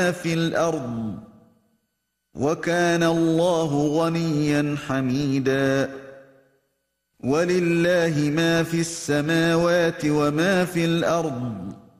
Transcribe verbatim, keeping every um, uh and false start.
في الأرض وكان الله غنيا حميدا ولله ما في السماوات وما في الأرض